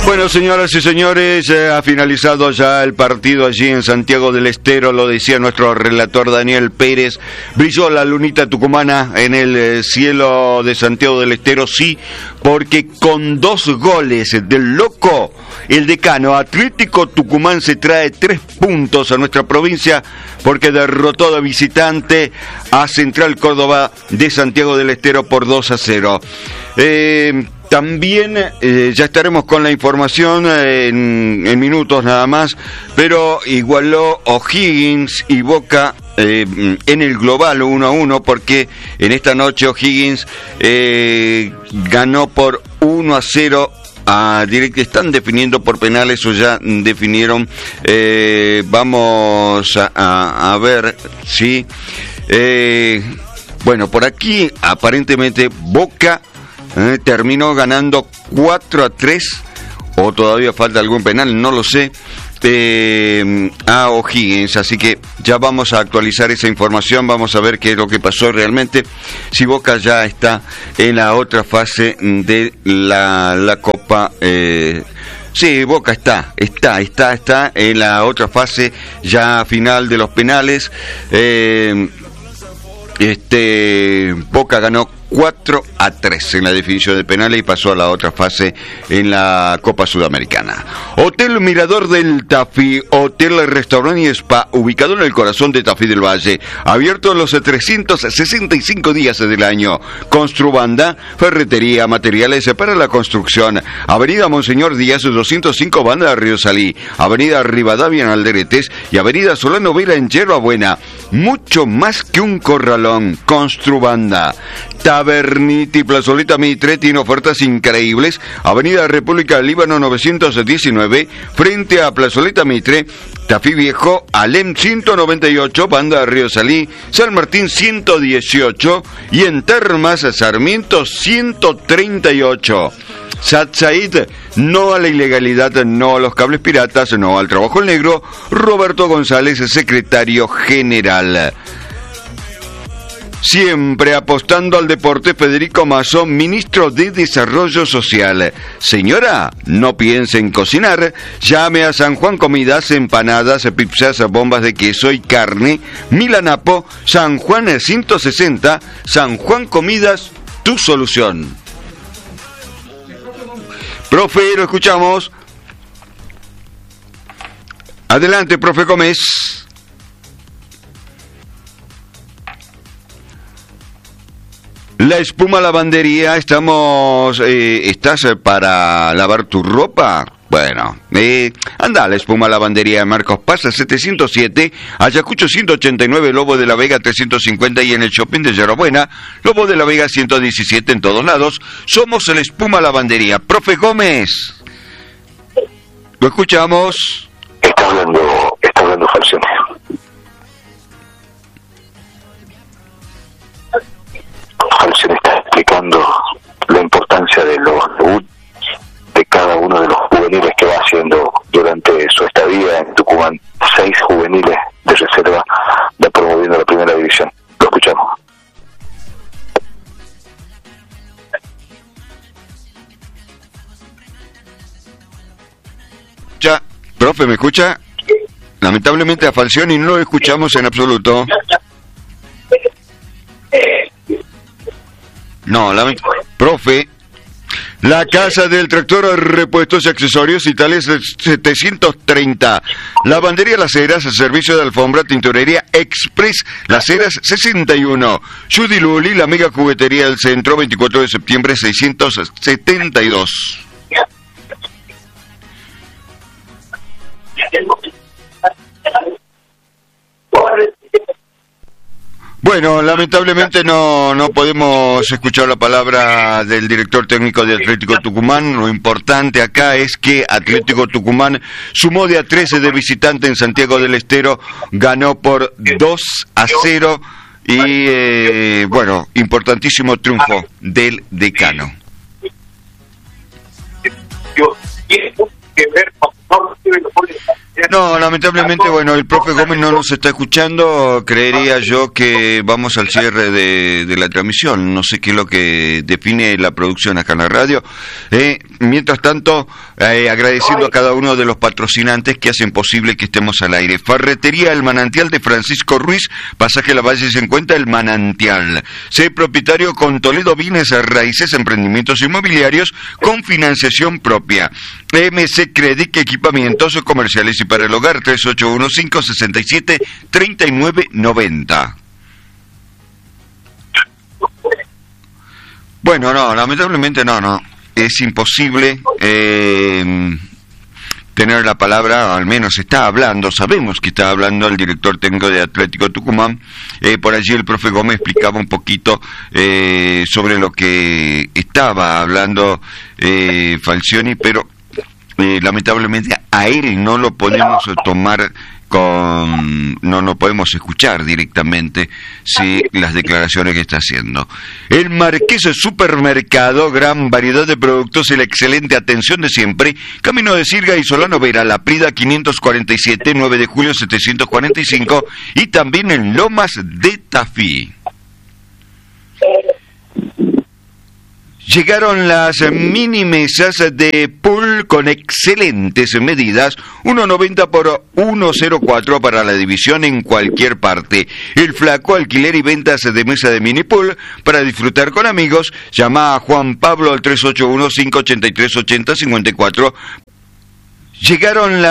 Bueno, señoras y señores, ha finalizado ya el partido allí en Santiago del Estero, lo decía nuestro relator Daniel Pérez. Brilló la lunita tucumana en el cielo de Santiago del Estero, sí, porque con 2 goles del loco, el decano Atlético Tucumán se trae 3 puntos a nuestra provincia, porque derrotó de visitante a Central Córdoba de Santiago del Estero por 2-0. También ya estaremos con la información en minutos nada más, pero igualó O'Higgins y Boca en el global 1-1, porque en esta noche O'Higgins ganó por 1-0 a Direct. Están definiendo por penales o ya definieron. Vamos a ver si... bueno, por aquí aparentemente Boca terminó ganando 4-3, o todavía falta algún penal, no lo sé, a O'Higgins, así que ya vamos a actualizar esa información, vamos a ver qué es lo que pasó realmente, si Boca ya está en la otra fase de la Copa. Sí, Boca está en la otra fase ya final de los penales. Boca ganó 4-3 en la definición de penales y pasó a la otra fase en la Copa Sudamericana. Hotel Mirador del Tafí, hotel, restaurante y spa, ubicado en el corazón de Tafí del Valle, abierto los 365 días del año. Construbanda, ferretería, materiales para la construcción. Avenida Monseñor Díaz 205, Banda de Río Salí, Avenida Rivadavia en Alderetes y Avenida Solano Vera en Yerba Buena. Mucho más que un corralón. Construbanda. Taberniti Plazoleta Mitre tiene ofertas increíbles. Avenida República del Líbano 919, frente a Plazoleta Mitre, Tafí Viejo, Alem 198, Banda de Río Salí, San Martín 118 y en Termas Sarmiento 138. Satsaid, no a la ilegalidad, no a los cables piratas, no al trabajo negro. Roberto González, secretario general. Siempre apostando al deporte, Federico Mazo, ministro de Desarrollo Social. Señora, no piense en cocinar, llame a San Juan Comidas, empanadas, pizzas, bombas de queso y carne, Milanapo, San Juan 160, San Juan Comidas, tu solución. Profe, lo escuchamos. Adelante, profe Gómez. La espuma lavandería, ¿estás para lavar tu ropa? Bueno, anda a la espuma lavandería de Marcos Paz 707, Ayacucho 189, Lobo de la Vega 350 y en el shopping de Yerbabuena, Lobo de la Vega 117 en todos lados. Somos la espuma lavandería. Profe Gómez, ¿lo escuchamos? Está hablando Falcione. Falcione está explicando la importancia de los debuts de cada uno de los juveniles que va haciendo durante su estadía en Tucumán. 6 juveniles de reserva va promoviendo la primera división. Lo escuchamos. Ya, profe, ¿me escucha? Lamentablemente a Falcione no lo escuchamos en absoluto. No, profe, la Casa del Tractor, repuestos y accesorios Itales 730, Lavandería Las Heras, servicio de alfombra, tintorería Express Las Heras 61, Judy Luli, la mega juguetería del centro, 24 de septiembre 672. Bueno, lamentablemente no podemos escuchar la palabra del director técnico de Atlético Tucumán. Lo importante acá es que Atlético Tucumán sumó de a 13 de visitante en Santiago del Estero, ganó por 2-0 y bueno, importantísimo triunfo del decano. Tiene que ver con no recibe los goles de No, lamentablemente, bueno, el profe Gómez no nos está escuchando. Creería yo que vamos al cierre de la transmisión. No sé qué es lo que define la producción acá en la radio. Mientras tanto, agradeciendo a cada uno de los patrocinantes que hacen posible que estemos al aire. Ferretería El Manantial de Francisco Ruiz, pasaje La Valle 50, El Manantial. Sé propietario con Toledo Bienes Raíces, emprendimientos inmobiliarios con financiación propia. MC Credit, equipamientos comerciales y para el hogar, 3815-67-3990. Bueno, no, lamentablemente no. Es imposible tener la palabra, al menos está hablando, sabemos que está hablando el director técnico de Atlético Tucumán. Por allí el profe Gómez explicaba un poquito sobre lo que estaba hablando Falcioni, pero lamentablemente a él no lo podemos tomar no lo podemos escuchar directamente las declaraciones que está haciendo. El Marqués Supermercado, gran variedad de productos y la excelente atención de siempre. Camino de Sirga y Solano Vera, La Prida 547, 9 de julio 745 y también en Lomas de Tafí. Llegaron las mini mesas de pool con excelentes medidas, 1.90 por 1.04 para la división en cualquier parte. El Flaco, alquiler y ventas de mesa de mini pool para disfrutar con amigos. Llama a Juan Pablo al 381-583-8054. Llegaron las